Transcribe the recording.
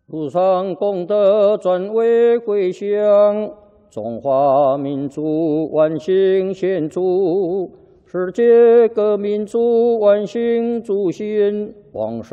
路上功德转为回向，中华民族万幸献祝，世界各民族万幸祝新，往生